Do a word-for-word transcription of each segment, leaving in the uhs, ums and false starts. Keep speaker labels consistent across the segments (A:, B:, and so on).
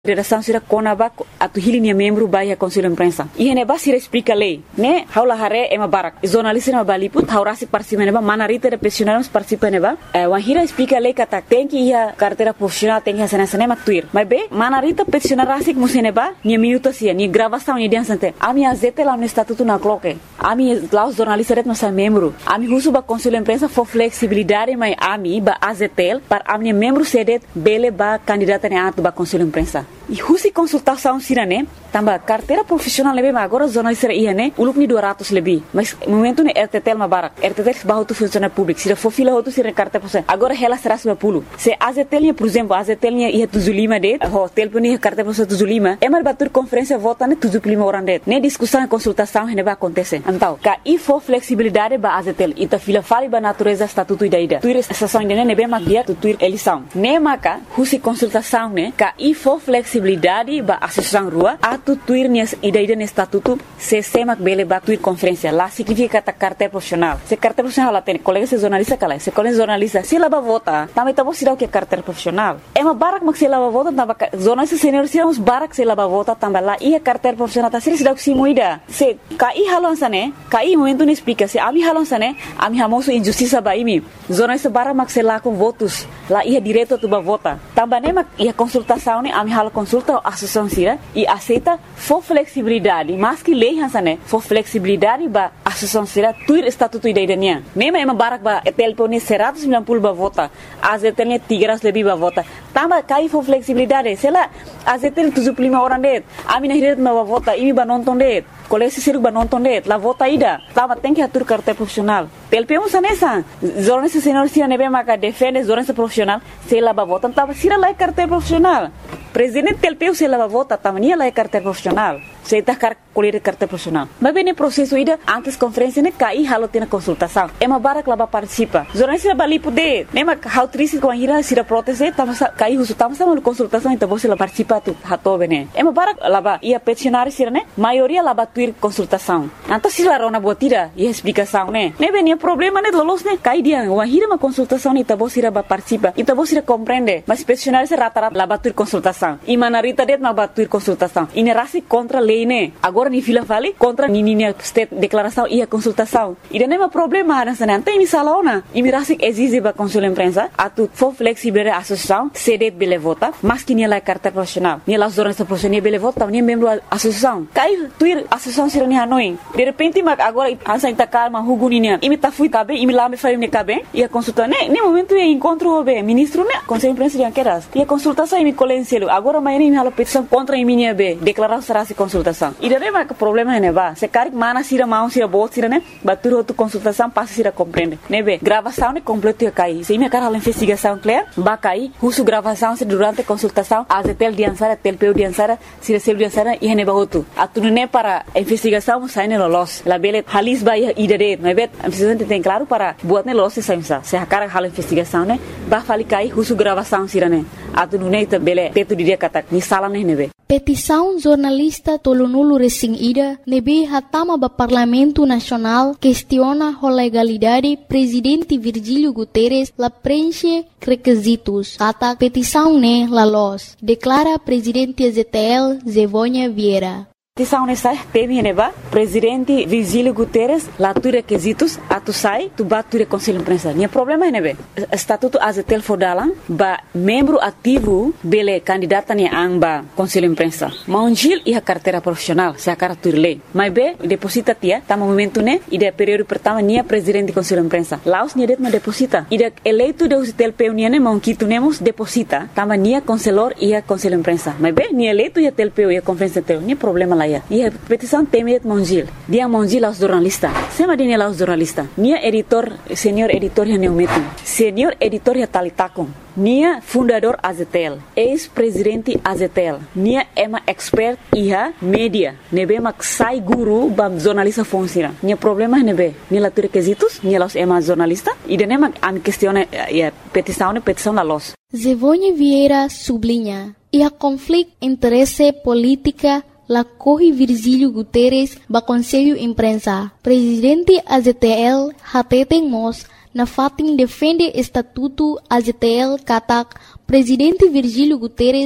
A: Redação será conaba atu hilinha membro baia conselho imprensa. E neba sira explica lei, né? Haula hare ema barak. Jornalista na baliput haurasi participa neba manarita de pensionados participa neba. Eh, wahira explica lei kata tem que ia carteira profissional tem que sana sana maktuir. Mas be manarita pensionarasi musi neba ni minuto sia ni gravação ni dia sante. Ami azete lá no estatuto na cloque. Ami lá os jornalistas ret nossa membro. Ami husu ba conselho imprensa for flexibilidade mas ami ba azetel para ami membro sedet bele ba candidata ne atu ba conselho imprensa. E husi consultação sirane tamba carteira profissional lebe mas agora jornalista ia né uluk ni dua ratus lebih mas momento ne R T T L mabarak R T T L bahu tu funcionário público sira for fila hotu sira carteira profissional agora ela será seratus lima puluh se azetelnya por exemplo azetelnya ia tujuh puluh lima det ho telefone carteira profissional tujuh puluh lima é mar batur conferência vota ne tujuh puluh lima orang det ne discussão e consultação ne vai acontecer então ka e for flexibilidade ba azetel ita fila fali ba natureza estatuto ida ida tuir sessão ne ne be mak dia tu tuir eleição ne maka husi consultação ne ka e for flexibilidade ba associação rua atu tuir nias ida-ida no estatuto se semak bele ba tuir conferência lá significa ta carteira profissional se carteira profissional lá tem colega se jornalista kala se colega jornalista se lá ba vota também tá bom se dá o que é carteira profissional é uma barak mak se lá ba vota tamba jornalista senior se uns barak se lá ba vota também lá e a carteira profissional tá se dá o que se muida se kai halon sane kai momento não explica se ami halon sane ami hamoso injustiça ba imi jornalista barak mak se lá com votos lá ia direto tu ba vota também né mak ia consultação né ami halo consulta a associação sira e aceita for flexibilidade mas que lei hansane for flexibilidade ba associação sira tuir estatuto ida-idanya nema ema barak ba telpone seratus sembilan puluh ba vota azetelnya tiga ratus lebih ba vota tambah kai for flexibilidade sela azetel tujuh puluh lima orang det ami na hiret ba vota imi ba nonton det kolesi siruk ba nonton det la vota ida tambah tem que atur carteira profissional telpe um sanesa jornalista senior sira nebe maka defende jornalista profissional sela ba vota tambah sira lai carteira profissional presidente telpeu se lava vota tamania lá é carteira profissional se está car colher carteira profissional mas bem no processo ida antes conferência né cai halo tem consultação é uma barak lá participa jornalista bali poder né mas how triste com a ira se da proteste tamo cai uso tamo sama consultação então você lá participa tu hato bene é uma barak lá ia peticionário sira né maioria lá tuir consultação então se lá rona botira e explicação né né bem problema né lolos né cai dia uma ira uma consultação então você lá participa então você compreende mas peticionário se rata-rata lá tuir consultação e manarita det ma batuir consultação ini rasi contra lei né agora ni fila vale contra ni ni state declaração e a consultação e não é um problema na sana tem misalona e mirasi exige ba conselho imprensa atu for flexible a associação sedet bele vota mas que ni la carta profissional ni la jornalista profissional bele vota ni membro associação cai tuir associação sirani hanoi de repente mas agora ansa ita calma huguninia e me ta fui cabe e me lá me faz me cabe e a consulta né nem momento é encontro be ministro né conselho imprensa de anqueras e a consultação e me colencielo agora amanhã me hala petição contra a minha be declaração será se consultação e daí mas o problema é ba se cari mana sira mão sira bot sira né batur outro consultação passa sira compreende né be gravação né completo ia cair se minha cara hala investigação clear ba cair uso gravação se durante consultação azetel diansara telpeu diansara sira sel diansara e ne ba outro atu né para investigação sai ne lolos la bele halis ba ida de né be precisa tem claro para buat ne lolos sai se a cara hala investigação né ba fali cair uso gravação sira né atu né bele teto dia kata ni salah nih nebe.
B: Petição jornalista Tolonulu Resing Ida nebe hatama ba Parlamento Nacional questiona a legalidade presidente Virgílio Guterres la preenche requisitos. Kata petição ne la los. Declara presidente Z T L Zevônia Vieira.
A: Petição nessa teve neba presidente Virgílio Guterres lá tu requisitos atu sai tu bat tu conselho imprensa nem problema nebe estatuto azetel fodalang ba membro ativo bele candidata ne amba conselho imprensa maunjil e a carteira profissional se a cara tu lei mas be deposita tia tá momento né e de período pertama nia presidente conselho imprensa laos nia det ma deposita e de eleito de azetel peunia ne monquito nemos deposita tama nia conselor e a conselho imprensa mas be nia eleito e a telpeu e a conferência teu nem problema lá e a petição temet monjil dia monjil aos jornalista sema dia aos jornalista nia editor senior editor ya neumetu senior editor ya talitakon nia fundador azetel ex-presidente azetel nia ema expert iha media nebe mak sai guru bam jornalista fonsira nia problema nebe nia latur requisitos nia los ema jornalista e de nema am questione ya petição ne petição la los
B: Zevônia Vieira sublinha e a conflito interesse política la corre Virgílio Guterres ba Conselho Imprensa. Presidente A Z T L hateten mos na fatin defende estatuto A Z T L katak Presidente Virgílio Guterres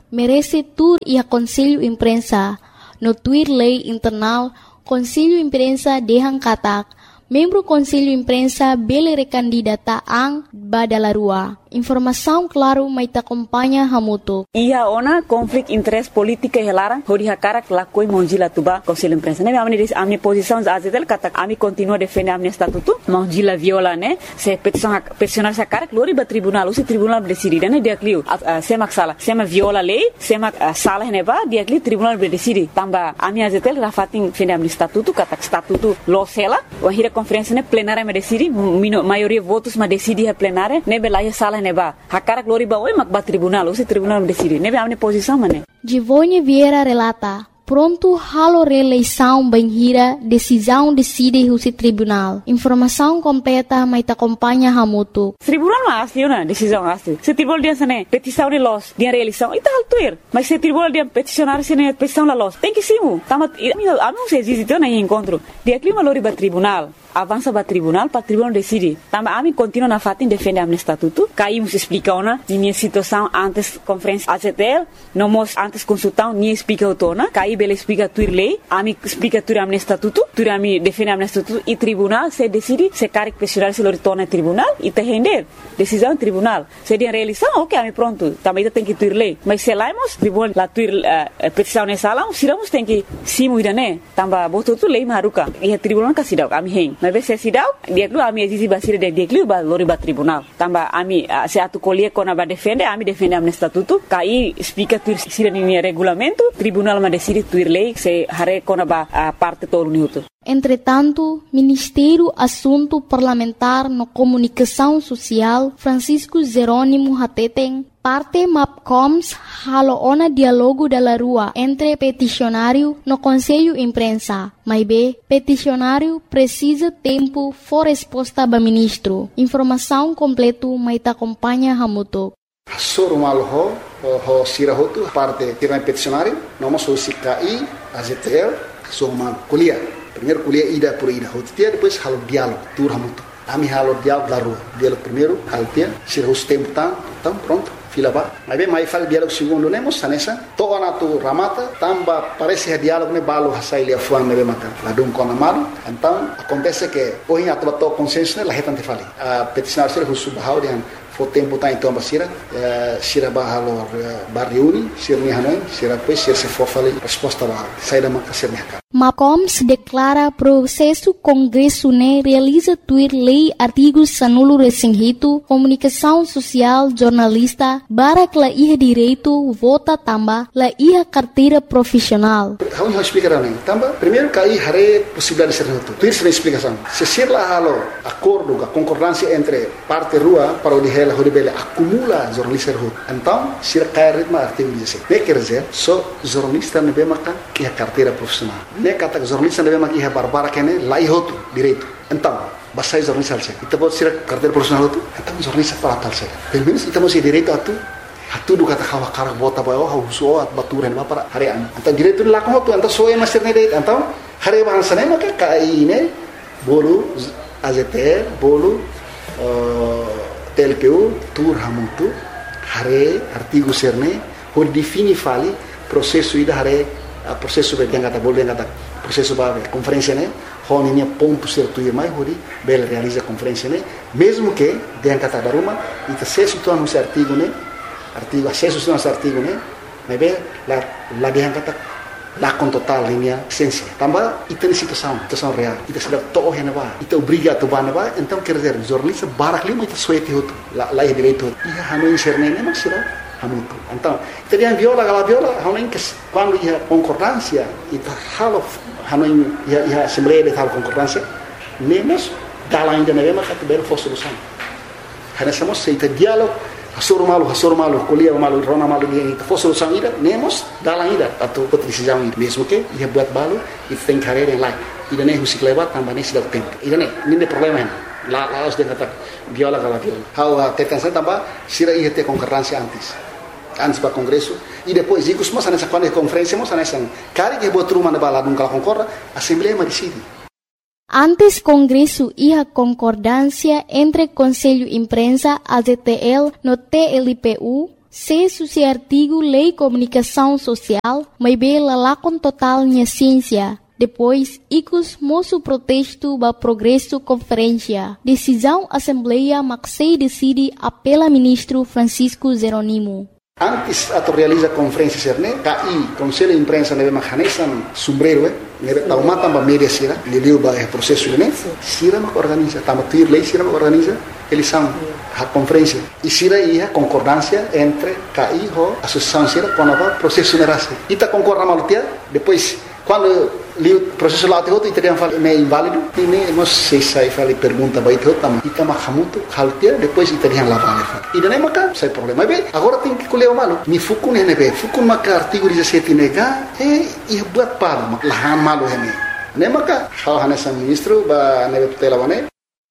B: merece tur e a Conselho Imprensa. No Twitter Lei Internal, Conselho Imprensa dehang katak, membro Conselho Imprensa bele recandidata ang Badalarua. Informação claro mai ta acompanha hamuto.
A: Ia ona konflik interest politika helarang hodi hakarak lakoi monjila tuba Conselho Imprensa. Ne amne dis amne posição azetel kata ami continua defender amne statuto monjila viola ne se petição peticionar sa karak lori ba tribunal usi tribunal decidi ne dia kliu semak sala sema viola lei semak sala ne ba dia kliu tribunal decidi tamba ami azetel rafating defender amne statuto kata statuto lo sela wa hira conferência ne plenária me decidi maioria votos ma decidi a plenária ne belaya sala neba hakara glori ba oi makba tribunal o se tribunal decide nebe amne posição mane
B: Givone Vieira relata pronto halo reeleição banhira decisão decide o se tribunal informação completa mai ta acompanha hamuto
A: tribunal mas asli na decisão asli se tribunal dia sane petição de los dia reeleição ita altuir mas se tribunal dia peticionar sene petição la los tem que simu tamat anu se existe na encontro dia clima lori ba tribunal avança para tribunal, para tribunal decide. Também a mim continua na fatin defender amne estatuto. Caímos explica ona, minha situação antes conferência A C T L, não mos antes consultão nem explica o tona. Caí bela explica tuir lei, a mim explica tuir amne estatuto, tuir a mim defende amne estatuto e tribunal se decide se caric pessoal se lo retorna tribunal e te render decisão tribunal. Se dia reeleição, ok, a mim pronto. Também tem que tuir lei. Mas se laimos tribunal la tuir uh, petição nessa lá, siramos tem que simu ida né. Também botou tu lei maruca e a tribunal casidau a mim hen. Mas se sidau dia klu ami exizi basira de dia klu ba lori ba tribunal tamba ami se atu colie kona ba defende ami defende amne statuto kai explica tuir sira ni regulamento tribunal ma decide tuir lei se hare kona ba parte todo minuto.
B: Entretanto, Ministério Assunto Parlamentar no Comunicação Social, Francisco Jerônimo Hateteng, parte MAPCOMS halo ona dialogo da rua entre peticionário no Conselho Imprensa. Mas B, peticionário precisa tempo for resposta ba ministro. Informação completo mai ta acompanha hamuto.
C: Soro malho ho sirahotu parte tiran peticionário, nós somos C K I, A Z T L, somos kuliah. Primeiro kuliah ida por ida, hotia depois halo diálogo, tur hamuto. Ami halo diálogo da rua. Diálogo primeiro, haltia, sirahus tempo tam, tam pronto. Fila ba, mas bem mais faz diálogo segundo nemos sanessa. Toa na tu ramata, tamba parece diálogo ne balo hasai lia fuan nebe maka. Ladum kona malu. Então acontece que hoje a tua to consenso ne lahetan te fali. A peticionar ser husu bahau dian fo tempo tá então basira, sira bahalo barriuni, sir ni hanoi, sira pois sir se fo fali resposta ba. Sai da maka sir ni haka.
B: MAPCOMS declara processo Congresso ne realiza tuir lei artigos sanulo resinghito, comunicação social, jornalista, barak la iha direito, vota tamba, la iha carteira profissional.
C: Vamos explicar também. Tamba, primeiro cai hare possibilidade de ser reto. Tuir se explicação. Se ser lá halo acordo, a concordância entre parte rua para o dihela horibele acumula jornalista reto. Então, se cai ritmo artigo dezesseis. Ne quer dizer, só jornalista ne bemaka que a carteira profissional. Ne kata jornalista ne bemaka que a barbara que ne lá ihoto direito. Então, basai jornalista alse. Ita pode ser carteira profissional tu. Então jornalista para tal se. Pelo menos ita mesti direito atu. Hatu du kata kawa karak bota bayo hauso at baturen ba para harian. Então direito lá como tu, então soe master ne direito. Então hare bahan sana maka kai ne bolu A Z T L bolu T L P U tur hamutu hare artigo serne por defini fali processo ida hare processo be yang kata bolu yang kata processo ba conferência ne honinha ponto certo e mais hori bel realiza conferência ne mesmo que yang kata daruma ita se situa no artigo ne artigo acesso a esse artigo né mas bem lá lá yang kata lá com total linha essência também ita ni situação situação real ita sudah toh yang ba ita obriga tu ba ba então quer dizer jornalista barak lima ita suete hotu lá lá direito ia hanu inserne ne mas sira hamutu então ita dia viola gala viola hanu que quando ia concordância ita halo hanu ia ia assembleia de tal concordância nemos dalam ainda ne mas kat ber for solução hana samo se ita diálogo Hasur malu, hasur malu, kuliah malu, rona malu ni kita fosil sang ida, nemos dalam ida atau decisão ida. Mesmo que ia buat balu, itu tem carreira lain. Ida ne husik lewat tambah ne sudah tempo. Ida ne, ini problema. La la os dia kata viola kala viola. How tetansa tambah sira ia te concorrência antes. Antes para congresso e depois ikus mas nessa quando conferência mas nessa cari que buat rumah na bala dum kala concorda, assembleia ma decide.
B: Antes Congresso e a concordância entre Conselho Imprensa, A Z T L, no T L P U, Se susi artigo Lei Comunicação Social, mas bem lalakon total nya ciência. Depois, icus moço protesto ba progresso conferência. Decisão Assembleia Maxei decide apela ministro Francisco Jeronimo.
C: Antes ato realiza conferência serne, K I, Conselho de Imprensa neve mahanesan sombrero, eh, neve taumata ba media sira, leleu ba é processo ne, sira ma organiza, tama tuir lei sira ma organiza, eles são a conferência. E sira ia concordância entre K I e a associação sira quando va processo nerase. Ita concorda malutia, depois quando li o processo lá te outro e teriam falado é inválido, e nem não sei se aí falei pergunta vai te outro, ita mahamuto haltia, depois teriam lá vale. E nem maca, sem problema. Bem, agora tem que colher o malo. Mi fukun hene be, fukun maka artigo dezessete nega, e e buat pal, lahan malo hene. Nem maca, hal hanesan ministro ba neve tutela bane.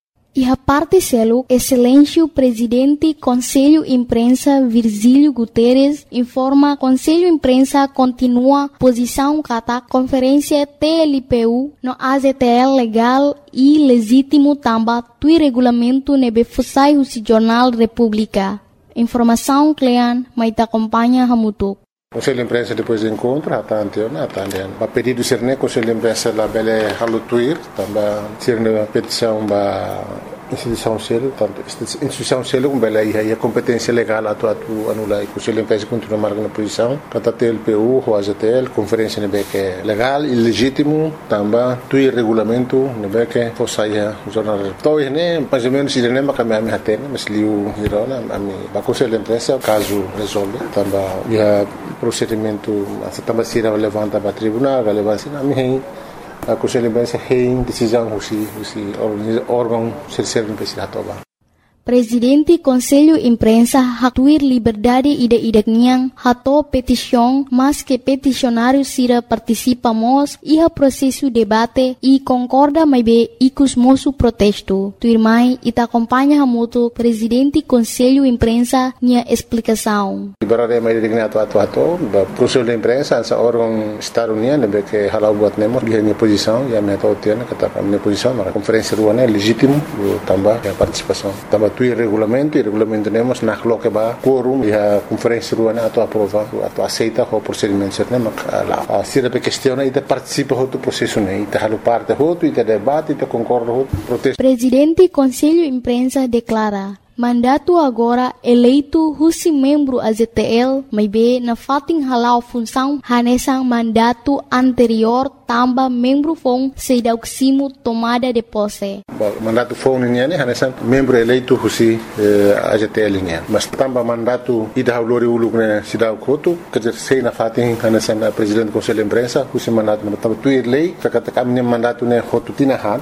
B: E a parte selo, excelência presidente Conselho Imprensa Virgílio Guterres informa Conselho Imprensa continua posição kata conferência T L P U no A Z T L legal e legítimo tamba tui regulamento nebe fusai o Jornal República. Informação Clean, mas te acompanha Hamutuk.
D: Conselho de Imprensa depois do encontro, até anteona, até anteona. A pedido ser né, Conselho de Imprensa lá bele halutuir, também ser né petição ba instituição selo, tanto instituição selo com bele aí a competência legal atu atu anula. Conselho de Imprensa continua marcando a posição, kata T L P U, o A Z T L, conferência nebe que é legal e legítimo, também tuir regulamento nebe que fosse aí o jornal. Então né, mais ou menos ele nem vai cambiar minha tena, mas liu hirona, a mim, ba Conselho de Imprensa caso resolve, também já procedimento essa também será levanta para tribunal, relevância na minha a Conselho de Imprensa tem decisão se se órgão ser serve para se atobar.
B: Presidente Conselho Imprensa hatuir liberdade ida idakniang hato petição, mas que peticionário sira participamos e a processo debate e concorda mais bem icus moço protesto. Tuirmai ita acompanha hamuto Presidente Conselho Imprensa nia explicação.
D: Liberdade mais dignato ato ato, Conselho de Imprensa essa órgão Estado União nebe que halau buat nemo dia minha posição e a minha tautiana kata minha posição na conferência ruana é legítimo também a participação. Também tu regulamento e regulamento temos na coloca ba quorum e a conferência ruana ato aprova ato aceita o procedimento certo né lá a sira pe questiona e participa do processo né e halu parte outro e debate e concorda outro protesto.
B: Presidente Conselho Imprensa declara mandato agora eleito husi membro A Z T L, mas bem na fating halau função hanesang mandato anterior tamba membro fong sedauksimo tomada de posse.
D: Mandato fong niya ne hanesang membro eleito husi A Z T L niya. Mas tamba mandato ida haulori uluk ne sidauk hotu kerja sei na fating hanesang presidente Conselho de Imprensa husi mandato na tamba tuir lei kata kami mandato ne hotu tinahan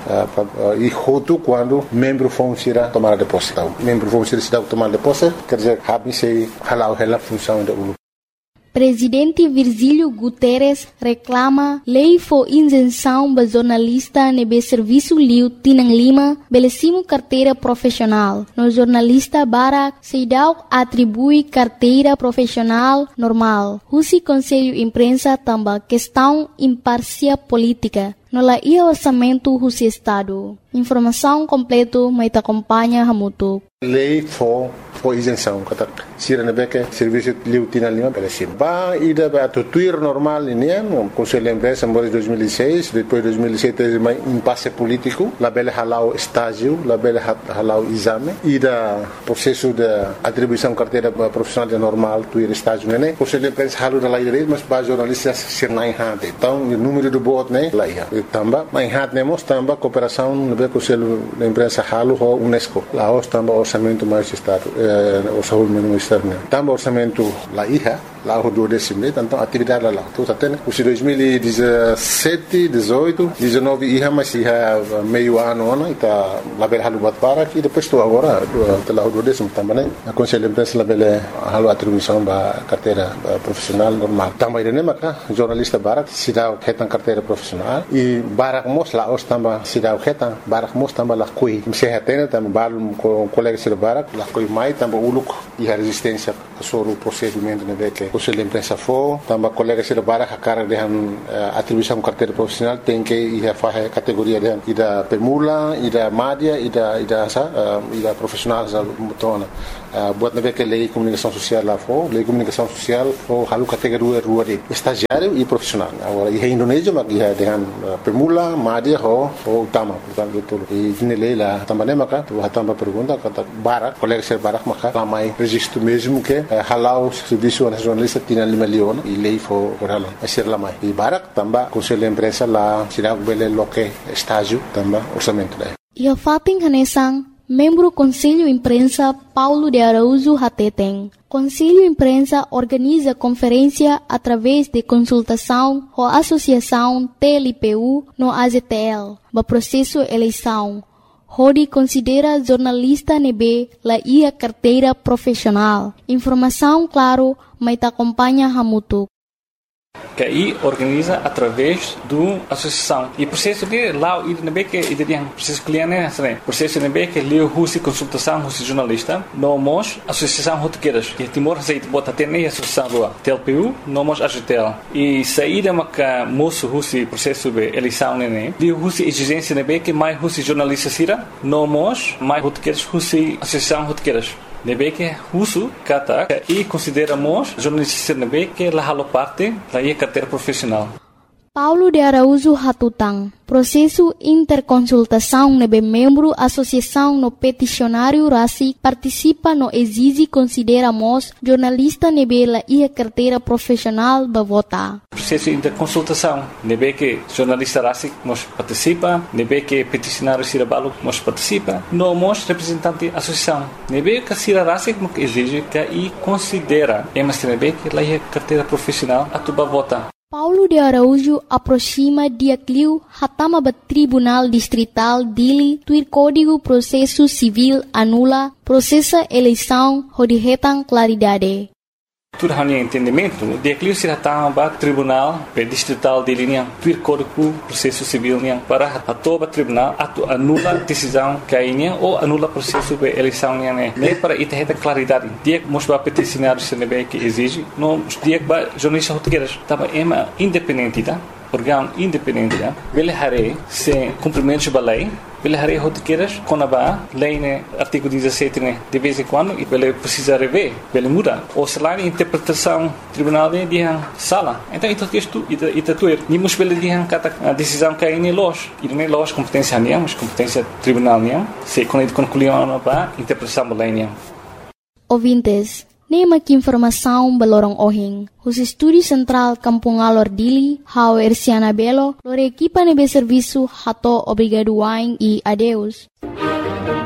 D: e hotu quando membro fong sira tomada de posse. Membro vão ser cidade tomar de posse, quer dizer, habe sei halau hela função da U L U.
B: Presidente Virgílio Guterres reclama lei for isenção ba jornalista nebe serviço liu Tinang Lima belecimo carteira profissional. No jornalista Barak Seidau atribui carteira profissional normal. Husi Conselho Imprensa tamba questão imparcial política. No la ia orçamento husi Estado. Informação completo mas te acompanha Hamutuk.
D: Lei for for isenção kata sira nebeke serviço liu Tinang Lima belecimo. Ba ida ba tuir normal ini no Conselho de Imprensa em dois mil e seis, depois dois mil e sete mais impasse político, la bele halau estágio, la bele halau exame, ida processo de atribuição carteira profissional normal tuir estágio né. Conselho de Imprensa halu da lei mas ba jornalistas ser na enhante. Então o número do bot né lá ia. Tamba mas enhante nemos tamba cooperação no Conselho de Imprensa halu ho UNESCO. Lá os tamba orçamento mais estado, orçamento ministério. Tamba orçamento lá ia. Lá o do décimo, então atividade lá. Tudo até né. Os dois mil e dezessete, dezoito, dezenove ia mas ia meio ano né. Ita lá bele halu buat para e depois tu agora lá o do décimo também né. A Conselho de Imprensa lá bele halu atribuição ba carteira profissional normal. Também né maka jornalista Barak sidau ketan carteira profissional e Barak mos lá os tamba sidau ketan Barak mos tamba lá coi. Se hatena tamba balum com colega sir Barak lá coi mai tamba uluk e a resistência sobre o procedimento nebe que o Conselho de Imprensa for, também colega se bara a cara de atribuição carteira profissional tem que ir a fazer categoria de ida pemula, ida média, ida ida sa ida profissional sa mutona. Buat nebe que lei comunicação social lá for, lei comunicação social for halu categoria rua de estagiário e profissional. Agora em Indonésia mas ia dengan pemula, média ou ou utama, portanto betul. E nele lá também maka tu hatamba pergunta kata barak, colega se barak maka ramai registro mesmo que halau serviço a jornalista tinha lima leon e lei for orala. Asir lamai. E barak também Conselho de Imprensa lá sirag bele loke estágio também orçamento daí.
B: E a Fating Hanesang, membro Conselho Imprensa Paulo de Araújo Hateteng. Conselho Imprensa organiza conferência através de consultação com a Associação T L P U no A Z T L, no processo eleição. Rodi considera jornalista nebe la ia carteira profissional. Informação claro, mas acompanha Hamutuk.
E: Que aí organiza através do associação e processo de lá o nebe que ideia processo cliente né processo nebe que leu husi consultação husi jornalista nomos associação rotequeiras que Timor Receita bota ter nem associação do T L P U nomos A G T L e saída maca moço husi processo de eleição né leu husi exigência nebe que mais husi jornalista sira nomos mais rotequeiras husi associação rotequeiras nebe que husu kata e consideramos jornalista nebe que la halo parte da ia carteira profissional.
B: Paulo de Araújo Hatutang, processo interconsultação nebe membro associação no peticionário Rasi participa no exige consideramos jornalista nebe la ia carteira profissional ba vota.
E: Processo interconsultação nebe que jornalista Rasi nos participa, nebe que peticionário Sirabalo nos participa, no mos representante associação nebe que Sira Rasi no exige que e considera emas nebe que la ia carteira profissional atuba vota.
B: Paulo de Araújo aproxima dia cliu hatama ba Tribunal Distrital Dili tuir Código Processo Civil anula processa eleição hodihetang claridade.
E: Tudo hanya entendimento, dia cliu se hatama ba Tribunal Distrital Dili niang tuir Código Processo Civil niang para atoba tribunal atu anula decisão kainya ou anula processo de eleição niang né nem para itaheta claridade. Dia mos ba peticionário se nebe que exige, no dia ba jornalista rotequeiras tava ema independente tá? Órgão independente tá? Vele hare se cumprimentos ba lei, vele hare rotequeiras conaba lei né artigo dezessete né de vez em quando e vele precisa rever, vele muda ou se lá interpretação tribunal de dia sala. Então isso que isto ita ita tuer ni mos vele dia kata a decisão que aí los, e nem los competência niam, mas competência tribunal niam, se quando concluiu ba interpretação ba lei niam.
B: Ouvintes, nema que informação belorong ohing. Os Estúdio Central Kampung Alor Dili, hao Erciana Belo, lore equipa nebe serviço hato obrigado waing e adeus.